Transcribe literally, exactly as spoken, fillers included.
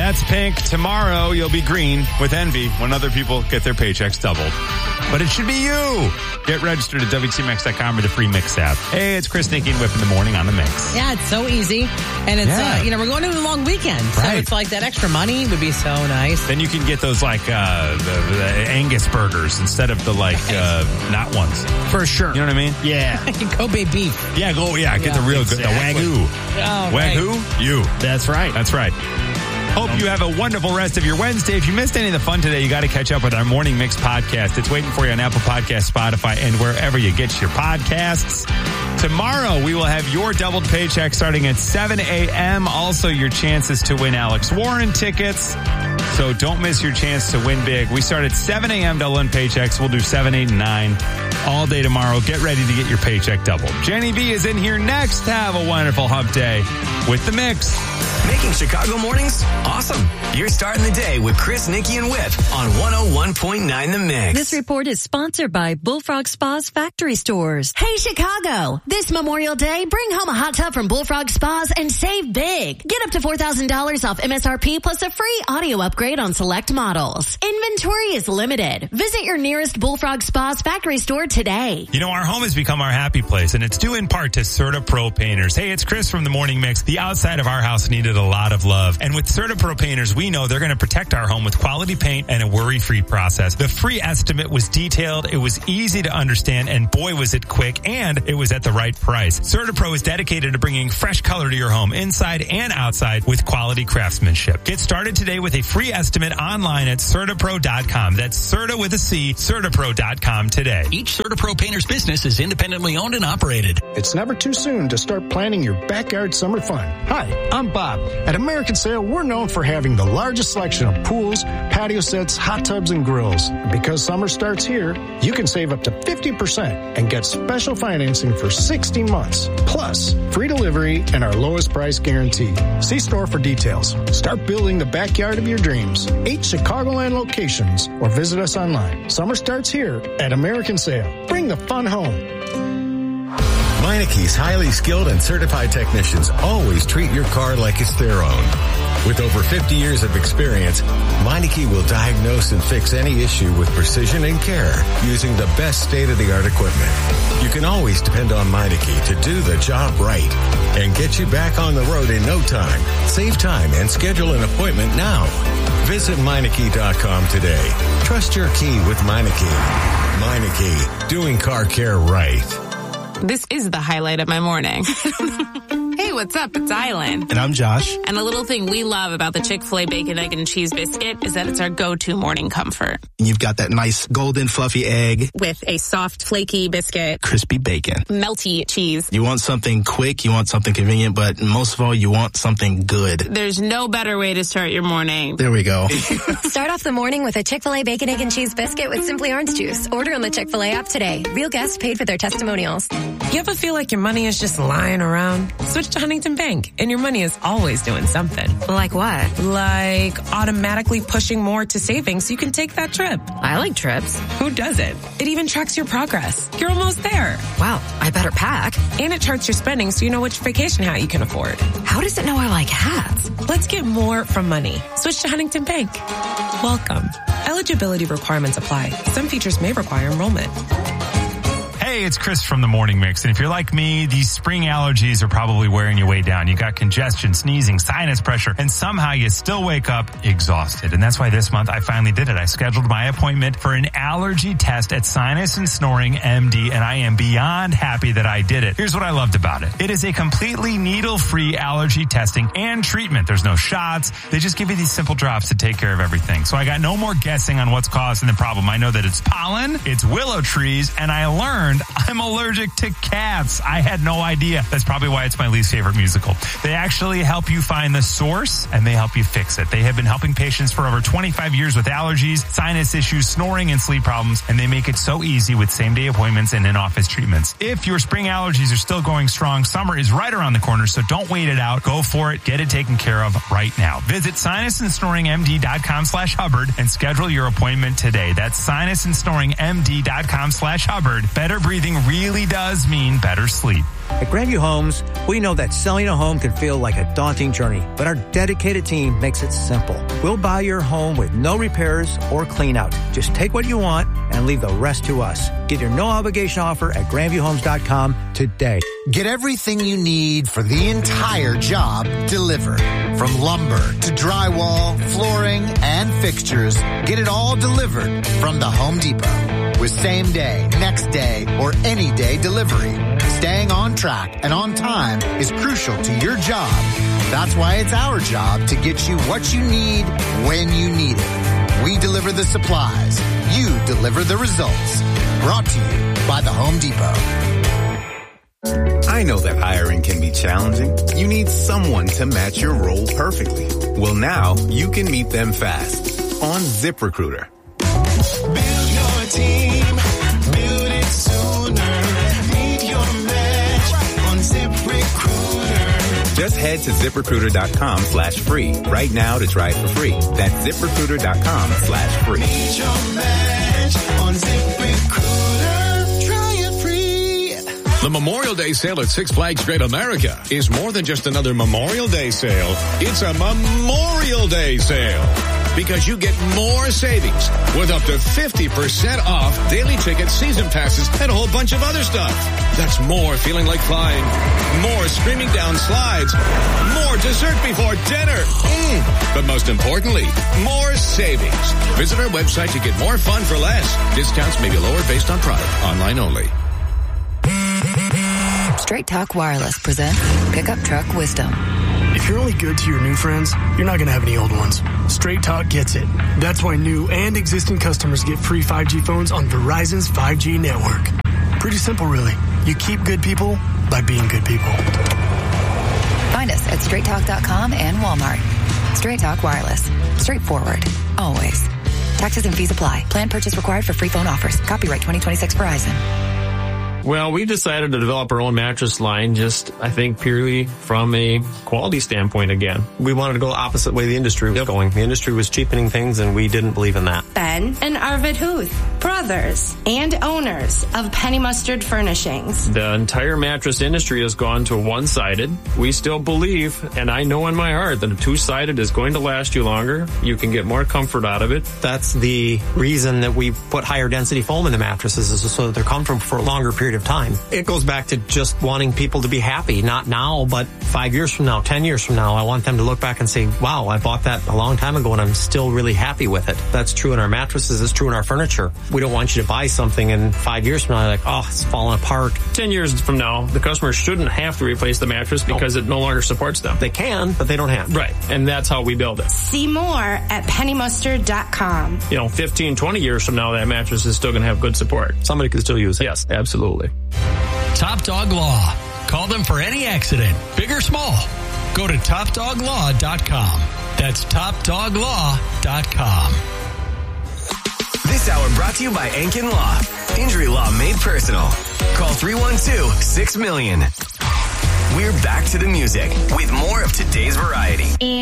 That's pink. Tomorrow, you'll be green with envy when other people get their paychecks doubled. But it should be you. Get registered at W T M X dot com or the free Mix app. Hey, it's Chris, Nikki, and Whip in the morning on the Mix. Yeah, it's so easy. And it's, Yeah. uh, you know, we're going to a long weekend. So Right. it's like that extra money would be so nice. Then you can get those like uh, the, the Angus burgers instead of the like uh, not ones. For sure. You know what I mean? Yeah. Kobe beef. Yeah, go. Yeah, get Yeah, the real good, the exactly. Wagyu. Oh, right. Wagyu, you. That's right. That's right. Hope you have a wonderful rest of your Wednesday. If you missed any of the fun today, you got to catch up with our Morning Mix podcast. It's waiting for you on Apple Podcasts, Spotify, and wherever you get your podcasts. Tomorrow, we will have your doubled paycheck starting at seven a.m. Also, your chances to win Alex Warren tickets. So don't miss your chance to win big. We start at seven a.m. doubling paychecks. We'll do seven, eight, and nine all day tomorrow. Get ready to get your paycheck doubled. Jenny B is in here next. Have a wonderful hump day with the Mix. Making Chicago mornings awesome. You're starting the day with Chris, Nikki, and Whip on one oh one point nine The Mix. This report is sponsored by Bullfrog Spa's Factory Stores. Hey, Chicago! This Memorial Day, bring home a hot tub from Bullfrog Spas and save big. Get up to four thousand dollars off M S R P plus a free audio upgrade on select models. Inventory is limited. Visit your nearest Bullfrog Spas Factory Store today. You know, our home has become our happy place, and it's due in part to CertaPro Painters. Hey, it's Chris from the Morning Mix. The outside of our house needed a lot of love. And with CertaPro Painters, we know they're going to protect our home with quality paint and a worry-free process. The free estimate was detailed, it was easy to understand, and boy was it quick, and it was at the right price. CertaPro is dedicated to bringing fresh color to your home, inside and outside, with quality craftsmanship. Get started today with a free estimate online at Certapro dot com. That's Certa with a C, Certapro dot com today. Each CertaPro Painters business is independently owned and operated. It's never too soon to start planning your backyard summer fun. Hi, I'm Bob. At American Sail, we're known for having the largest selection of pools, patio sets, hot tubs, and grills. And because summer starts here, you can save up to fifty percent and get special financing for sixteen months. Plus, free delivery and our lowest price guarantee. See store for details. Start building the backyard of your dreams. Eight Chicagoland locations or visit us online. Summer starts here at American Sail. Bring the fun home. Meineke's highly skilled and certified technicians always treat your car like it's their own. With over fifty years of experience, Meineke will diagnose and fix any issue with precision and care using the best state-of-the-art equipment. You can always depend on Meineke to do the job right and get you back on the road in no time. Save time and schedule an appointment now. Visit Meineke dot com today. Trust your key with Meineke. Meineke, doing car care right. This is the highlight of my morning. Hey, what's up? It's Island. And I'm Josh. And a little thing we love about the Chick-fil-A Bacon, Egg, and Cheese Biscuit is that it's our go-to morning comfort. You've got that nice golden fluffy egg. With a soft, flaky biscuit. Crispy bacon. Melty cheese. You want something quick, you want something convenient, but most of all, you want something good. There's no better way to start your morning. There we go. Start off the morning with a Chick-fil-A Bacon, Egg, and Cheese Biscuit with Simply Orange Juice. Order on the Chick-fil-A app today. Real guests paid for their testimonials. You ever feel like your money is just lying around? Switch to Huntington Bank, and your money is always doing something. Like what? Like automatically pushing more to savings so you can take that trip. I like trips. Who doesn't? It even tracks your progress. You're almost there. Wow, I better pack. And it charts your spending so you know which vacation hat you can afford. How does it know I like hats? Let's get more from money. Switch to Huntington Bank. Welcome. Eligibility requirements apply. Some features may require enrollment. Hey, it's Chris from the Morning Mix. And if you're like me, these spring allergies are probably wearing you way down. You got congestion, sneezing, sinus pressure, and somehow you still wake up exhausted. And that's why this month I finally did it. I scheduled my appointment for an allergy test at Sinus and Snoring M D, and I am beyond happy that I did it. Here's what I loved about it. It is a completely needle-free allergy testing and treatment. There's no shots. They just give you these simple drops to take care of everything. So I got no more guessing on what's causing the problem. I know that it's pollen, it's willow trees, and I learned I'm allergic to cats. I had no idea. That's probably why it's my least favorite musical. They actually help you find the source, and they help you fix it. They have been helping patients for over twenty-five years with allergies, sinus issues, snoring, and sleep problems, and they make it so easy with same-day appointments and in-office treatments. If your spring allergies are still going strong, summer is right around the corner, so don't wait it out. Go for it. Get it taken care of right now. Visit sinus and snoring M D dot com slash Hubbard and schedule your appointment today. That's sinus and snoring M D dot com slash Hubbard. Better breathe breathing really does mean better sleep. At Grandview Homes, we know that selling a home can feel like a daunting journey, but our dedicated team makes it simple. We'll buy your home with no repairs or clean out. Just take what you want and leave the rest to us. Get your no obligation offer at grandview homes dot com today. Get everything you need for the entire job delivered. From lumber to drywall, flooring, and fixtures, get it all delivered from the Home Depot. With same day, next day, or any day delivery. Staying on track and on time is crucial to your job. That's why it's our job to get you what you need when you need it. We deliver the supplies. You deliver the results. Brought to you by the Home Depot. I know that hiring can be challenging. You need someone to match your role perfectly. Well, now you can meet them fast on ZipRecruiter. Build your team. Build it sooner. Meet your match on ZipRecruiter. Just head to ZipRecruiter.com slash free right now to try it for free. That's ZipRecruiter.com slash free. Meet your match on ZipRecruiter. Try it free. The Memorial Day sale at Six Flags Great America is more than just another Memorial Day sale. It's a Memorial Day sale. Because you get more savings with up to fifty percent off daily tickets, season passes, and a whole bunch of other stuff. That's more feeling like flying, more screaming down slides, more dessert before dinner. Mm. But most importantly, more savings. Visit our website to get more fun for less. Discounts may be lower based on product. Online only. Straight Talk Wireless presents Pickup Truck Wisdom. If you're only good to your new friends, you're not going to have any old ones. Straight Talk gets it. That's why new and existing customers get free five G phones on Verizon's five G network. Pretty simple, really. You keep good people by being good people. Find us at straight talk dot com and Walmart. Straight Talk Wireless. Straightforward. Always. Taxes and fees apply. Plan purchase required for free phone offers. Copyright twenty twenty-six Verizon. Well, we decided to develop our own mattress line just, I think, purely from a quality standpoint again. We wanted to go the opposite way the industry was yep. going. The industry was cheapening things, and we didn't believe in that. Ben and Arvid Huth, brothers and owners of Penny Mustard Furnishings. The entire mattress industry has gone to one-sided. We still believe, and I know in my heart, that a two-sided is going to last you longer. You can get more comfort out of it. That's the reason that we put higher density foam in the mattresses, is so that they're comfortable for a longer period of time. It goes back to just wanting people to be happy, not now, but five years from now, ten years from now. I want them to look back and say, wow, I bought that a long time ago and I'm still really happy with it. That's true in our mattresses. It's true in our furniture. We don't want you to buy something and five years from now, you're like, oh, it's falling apart. Ten years from now, the customer shouldn't have to replace the mattress because oh. it no longer supports them. They can, but they don't have. Right. And that's how we build it. See more at penny mustard dot com. You know, fifteen, twenty years from now, that mattress is still going to have good support. Somebody could still use it. Yes, absolutely. Top Dog Law. Call them for any accident, big or small. Go to top dog law dot com. That's top dog law dot com. This hour brought to you by Ankin Law. Injury law made personal. Call three one two, six million. We're back to the music with more of today's variety.